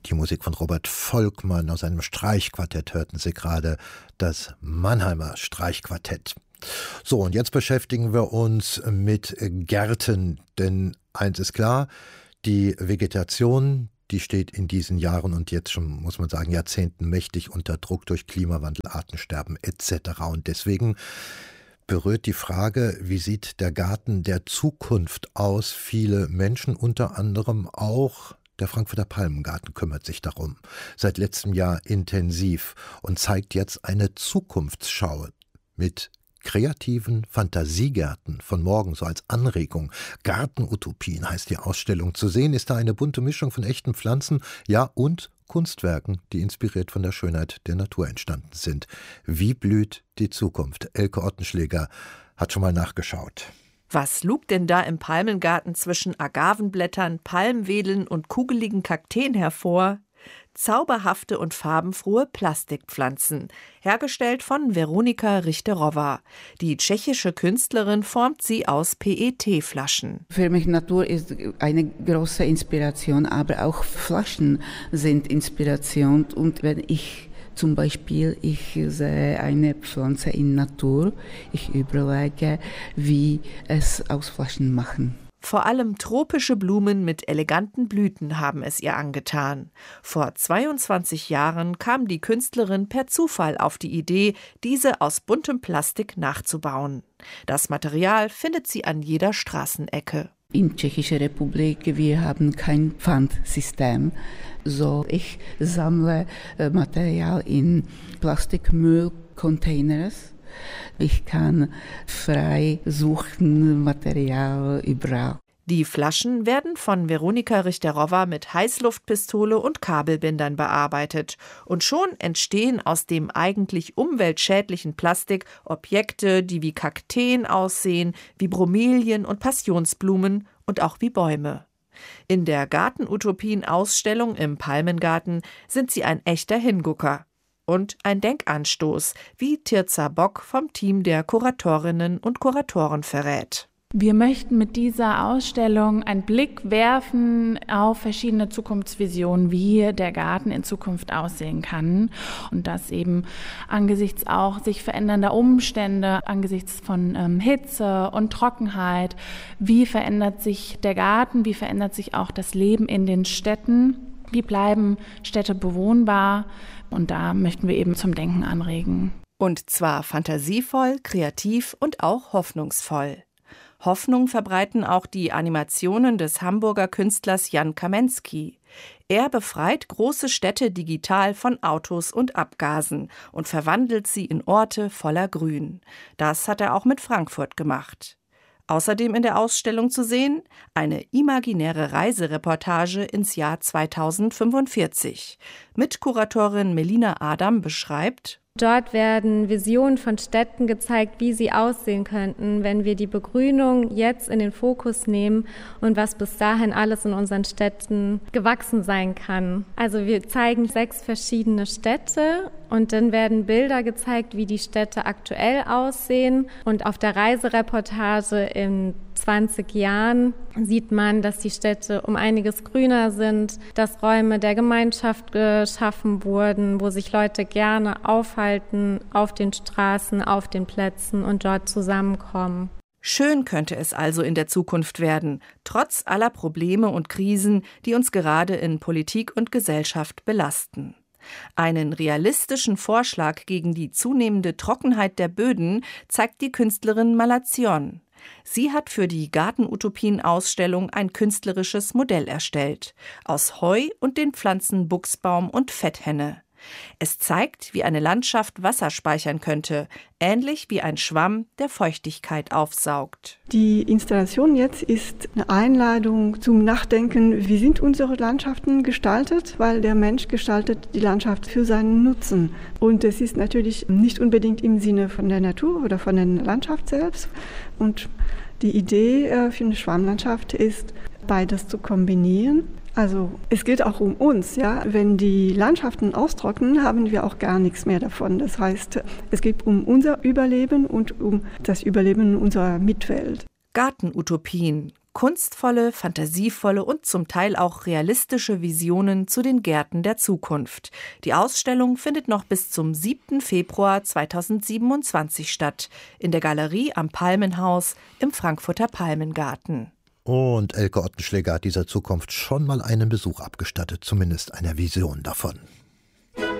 Die Musik von Robert Volkmann aus einem Streichquartett hörten Sie gerade, das Mannheimer Streichquartett. So, und jetzt beschäftigen wir uns mit Gärten, denn eins ist klar, die Vegetation, die steht in diesen Jahren und jetzt schon, muss man sagen, Jahrzehnten mächtig unter Druck durch Klimawandel, Artensterben etc. Und deswegen berührt die Frage, wie sieht der Garten der Zukunft aus? Viele Menschen, unter anderem auch der Frankfurter Palmengarten, kümmert sich darum. Seit letztem Jahr intensiv und zeigt jetzt eine Zukunftsschau mit kreativen Fantasiegärten von morgen, so als Anregung. Gartenutopien heißt die Ausstellung. Zu sehen ist da eine bunte Mischung von echten Pflanzen, ja, und Kunstwerken, die inspiriert von der Schönheit der Natur entstanden sind. Wie blüht die Zukunft? Elke Ottenschläger hat schon mal nachgeschaut. Was lugt denn da im Palmengarten zwischen Agavenblättern, Palmwedeln und kugeligen Kakteen hervor? Zauberhafte und farbenfrohe Plastikpflanzen, hergestellt von Weronika Richterowa. Die tschechische Künstlerin formt sie aus PET-Flaschen. Für mich Natur ist eine große Inspiration, aber auch Flaschen sind Inspiration. Und wenn ich zum Beispiel, ich sehe eine Pflanze in Natur, ich überlege, wie es aus Flaschen machen. Vor allem tropische Blumen mit eleganten Blüten haben es ihr angetan. Vor 22 Jahren kam die Künstlerin per Zufall auf die Idee, diese aus buntem Plastik nachzubauen. Das Material findet sie an jeder Straßenecke. In Tschechischer Republik, wir haben kein Pfandsystem. So, ich sammle Material in Plastikmüllcontainers. Ich kann frei suchen Material überall. Die Flaschen werden von Weronika Richterowa mit Heißluftpistole und Kabelbindern bearbeitet. Und schon entstehen aus dem eigentlich umweltschädlichen Plastik Objekte, die wie Kakteen aussehen, wie Bromelien und Passionsblumen und auch wie Bäume. In der Gartenutopien-Ausstellung im Palmengarten sind sie ein echter Hingucker. Und ein Denkanstoß, wie Tirza Bock vom Team der Kuratorinnen und Kuratoren verrät. Wir möchten mit dieser Ausstellung einen Blick werfen auf verschiedene Zukunftsvisionen, wie der Garten in Zukunft aussehen kann. Und das eben angesichts auch sich verändernder Umstände, angesichts von Hitze und Trockenheit. Wie verändert sich der Garten? Wie verändert sich auch das Leben in den Städten? Wie bleiben Städte bewohnbar? Und da möchten wir eben zum Denken anregen. Und zwar fantasievoll, kreativ und auch hoffnungsvoll. Hoffnung verbreiten auch die Animationen des Hamburger Künstlers Jan Kamensky. Er befreit große Städte digital von Autos und Abgasen und verwandelt sie in Orte voller Grün. Das hat er auch mit Frankfurt gemacht. Außerdem in der Ausstellung zu sehen, eine imaginäre Reisereportage ins Jahr 2045. Mitkuratorin Melina Adam beschreibt: Dort werden Visionen von Städten gezeigt, wie sie aussehen könnten, wenn wir die Begrünung jetzt in den Fokus nehmen und was bis dahin alles in unseren Städten gewachsen sein kann. Also wir zeigen 6 verschiedene Städte und dann werden Bilder gezeigt, wie die Städte aktuell aussehen. Und auf der Reisereportage in 20 Jahren sieht man, dass die Städte um einiges grüner sind, dass Räume der Gemeinschaft geschaffen wurden, wo sich Leute gerne aufhalten, auf den Straßen, auf den Plätzen und dort zusammenkommen. Schön könnte es also in der Zukunft werden, trotz aller Probleme und Krisen, die uns gerade in Politik und Gesellschaft belasten. Einen realistischen Vorschlag gegen die zunehmende Trockenheit der Böden zeigt die Künstlerin Malazion. Sie hat für die Gartenutopien-Ausstellung ein künstlerisches Modell erstellt, aus Heu und den Pflanzen Buchsbaum und Fetthenne. Es zeigt, wie eine Landschaft Wasser speichern könnte, ähnlich wie ein Schwamm, der Feuchtigkeit aufsaugt. Die Installation jetzt ist eine Einladung zum Nachdenken, wie sind unsere Landschaften gestaltet, weil der Mensch gestaltet die Landschaft für seinen Nutzen. Und es ist natürlich nicht unbedingt im Sinne von der Natur oder von der Landschaft selbst. Und die Idee für eine Schwammlandschaft ist, beides zu kombinieren. Also es geht auch um uns, ja. Wenn die Landschaften austrocknen, haben wir auch gar nichts mehr davon. Das heißt, es geht um unser Überleben und um das Überleben unserer Mitwelt. Gartenutopien, Kunstvolle, fantasievolle und zum Teil auch realistische Visionen zu den Gärten der Zukunft. Die Ausstellung findet noch bis zum 7. Februar 2027 statt, in der Galerie am Palmenhaus im Frankfurter Palmengarten. Und Elke Ottenschläger hat dieser Zukunft schon mal einen Besuch abgestattet, zumindest einer Vision davon.